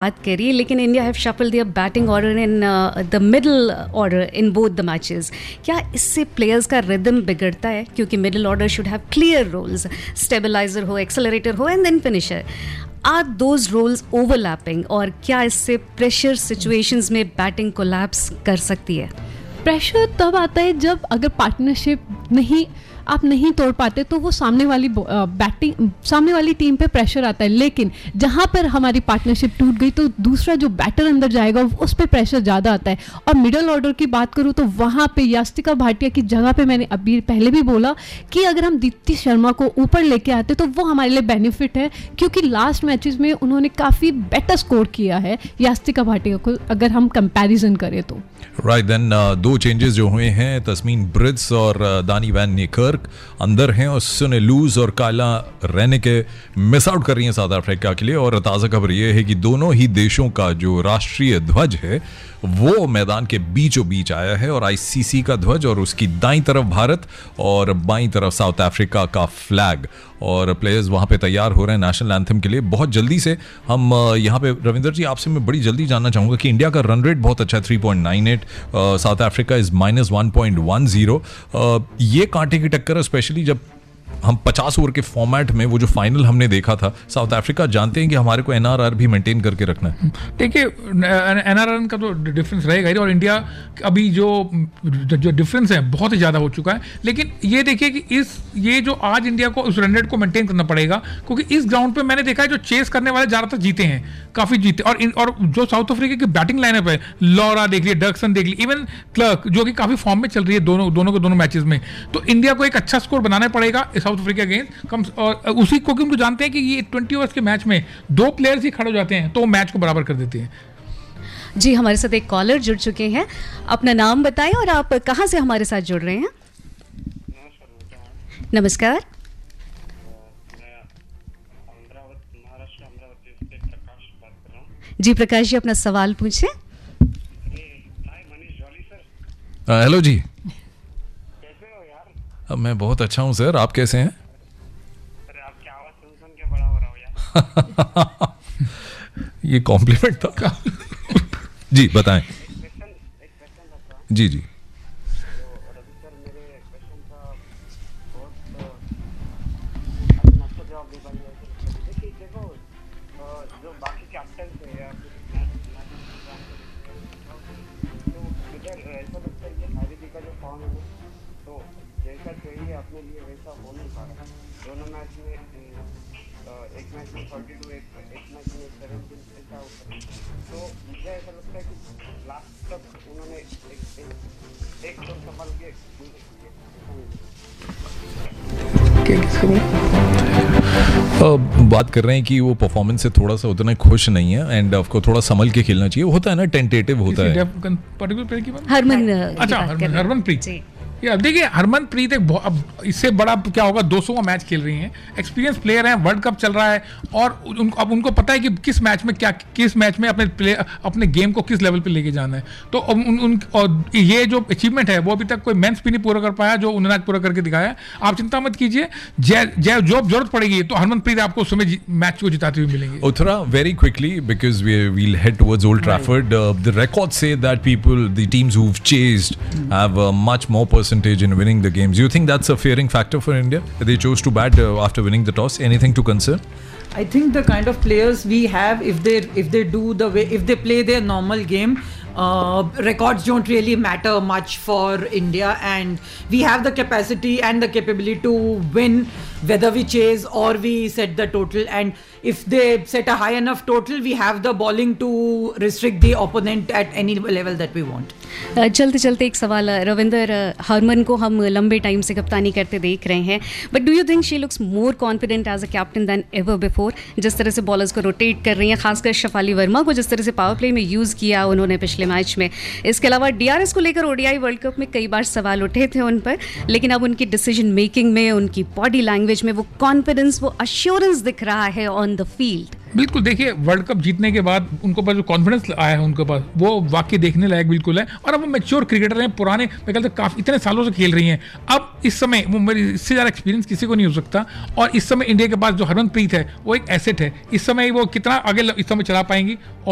बात करी, लेकिन India have shuffled there batting order in the middle order in both the matches. क्या इससे प्लेयर्स का रिदम बिगड़ता है? क्योंकि middle order should have clear roles, stabiliser हो, एक्सेलरेटर हो and then finisher. Are those roles overlapping, और क्या इससे प्रेशर सिचुएशंस में बैटिंग कोलैप्स कर सकती है? प्रेशर तब आता है जब अगर पार्टनरशिप आप नहीं तोड़ पाते तो वो सामने वाली टीम पे प्रेशर आता है. लेकिन जहाँ पर हमारी पार्टनरशिप टूट गई तो दूसरा जो बैटर अंदर जाएगा उस पर प्रेशर ज़्यादा आता है. और मिडल ऑर्डर की बात करूँ तो वहाँ पे यास्तिका भाटिया की जगह पे मैंने अभी पहले भी बोला कि अगर हम दीप्ति शर्मा को ऊपर लेके आते तो वो हमारे लिए बेनिफिट है, क्योंकि लास्ट मैचेस में उन्होंने काफ़ी बेटर स्कोर किया है यास्तिका भाटिया को अगर हम कंपैरिजन करें तो. राइट, देन दो चेंजेस जो हुए हैं, तस्मीन ब्रिट्स और दानी वैन निकर्क अंदर हैं और सुने लूज और काला रहने के मिस आउट कर रही हैं साउथ अफ्रीका के लिए. और ताज़ा खबर यह है कि दोनों ही देशों का जो राष्ट्रीय ध्वज है वो मैदान के बीचों बीच आया है, और आईसीसी का ध्वज और उसकी दाईं तरफ भारत और बाईं तरफ साउथ अफ्रीका का फ्लैग. और प्लेयर्स वहाँ पे तैयार हो रहे हैं नेशनल एंथम के लिए. बहुत जल्दी से हम यहाँ पे रविंदर जी आपसे मैं बड़ी जल्दी जानना चाहूँगा कि इंडिया का रन रेट बहुत अच्छा है 3.98, साउथ अफ्रीका इज़ -1.10. ये कांटे की टक्कर है, स्पेशली जब हम 50 ओवर के फॉर्मेट में वो जो फाइनल हमने देखा था. साउथ अफ्रीका जानते हैं कि हमारे को एनआरआर भी मेंटेन करके रखना है. देखिए एनआरआर का तो डिफरेंस रहेगा ही, और इंडिया अभी जो डिफरेंस है बहुत ही ज़्यादा हो चुका है. लेकिन ये देखिए कि ये जो आज इंडिया को उस रन रेट को मेंटेन करना पड़ेगा, क्योंकि इस ग्राउंड पे मैंने देखा है जो चेस करने वाले ज़्यादातर जीते हैं, काफ़ी जीते. और जो साउथ अफ्रीका की बैटिंग लाइनअप है, लॉरा देख लीजिए, डर्कसन देख लीजिए, इवन क्लर्क जो कि काफ़ी फॉर्म में चल रही है दोनों मैचेस में. तो इंडिया को एक अच्छा स्कोर बनाना पड़ेगा साउथ अफ्रीका अगेंस्ट कम, और उसी को उनको जानते हैं कि ये 20 ओवर्स के मैच में 2 प्लेयर्स ही खड़े हो जाते हैं तो मैच को बराबर कर देते हैं. जी, हमारे साथ एक कॉलर जुड़ चुके हैं. अपना नाम बताएं और आप कहां से हमारे साथ जुड़ रहे हैं? नमस्कार. जी प्रकाश जी, अपना सवाल पूछें. हेलो जी. मैं बहुत अच्छा हूँ सर, आप कैसे हैं? सर आपकी आवाज़ सुन के बड़ा हो रहा हूँ यार. ये कॉम्प्लीमेंट था. जी बताएं. एक क्वेश्चन था. जी जी. रवि सर मेरे क्वेश्चन का बहुत अच्छा जवाब दे पाएंगे. देखिए देखो, जो बाकी कैप्टन थे या तो इधर ऐसा लगता है कि हैरी का जो फॉर्म है तो जैसा चाहिए अपने लिए वैसा हो नहीं पा रहा. दोनों मैच में एक मैच में 32, एक मैच में 17 ऐसा होता है. तो मुझे ऐसा लगता है कि लास्ट तक उन्होंने एक तो संभाल के बात कर रहे हैं कि वो परफॉर्मेंस से थोड़ा सा उतना खुश नहीं है, एंड आपको थोड़ा संभल के खेलना चाहिए. होता है ना, टेंटेटिव होता है. हरमनप्रीत. या देखिए हरमनप्रीत अब इससे बड़ा क्या होगा, 200वां मैच खेल रही हैं, एक्सपीरियंस प्लेयर हैं, वर्ल्ड कप चल रहा है, और अब उनको पता है कि किस मैच में अपने गेम को किस लेवल पे लेके जाना है. तो और ये जो अचीवमेंट है वो अभी तक कोई मेंस भी नहीं पूरा कर पाया जो उन्होंने पूरा करके दिखाया. आप चिंता मत कीजिए, जो जरूरत पड़ेगी तो हरमनप्रीत आपको उस समय मैच को जिताते हुए मिलेंगे. Uthra, very quickly because we'll head towards Old Trafford. The records say that the teams who've chased have much more percentage in winning the games. Do you think that's a fearing factor for India? They chose to bat after winning the toss. Anything to concern? I think the kind of players we have, if they play their normal game, records don't really matter much for India, and we have the capacity and the capability to win whether we chase or we set the total. And if they set a high enough total, we have the bowling to restrict the opponent at any level that we want. चलते चलते एक सवाल रविंदर, हरमन को हम लंबे time से कप्तानी करते देख रहे हैं, but do you think she looks more confident as a captain then ever before? जिस तरह से बॉलर्स को रोटेट कर रही हैं, खासकर शफाली वर्मा को जिस तरह से पावर प्ले में यूज़ किया उन्होंने पिछले मैच में. इसके अलावा डीआरएस को लेकर ओडीआई वर्ल्ड कप में कई बार सवाल उठे थे उन पर, लेकिन अब उनकी डिसीजन मेकिंग में, उनकी बॉडी लैंग्वेज में वो कॉन्फिडेंस, वो अश्योरेंस दिख रहा है ऑन द फील्ड. बिल्कुल, देखिए वर्ल्ड कप जीतने के बाद उनको पास जो कॉन्फिडेंस आया है उनके पास, वो वाकई देखने लायक बिल्कुल है. और अब वो मैच्योर क्रिकेटर हैं, पुराने, मैं कहता हूँ काफ़ी इतने सालों से खेल रही हैं. अब इस समय वो मेरी इससे ज़्यादा एक्सपीरियंस किसी को नहीं हो सकता. और इस समय इंडिया के पास जो हरमनप्रीत है वो एक एसेट है. इस समय वो कितना आगे इस समय चला पाएंगी.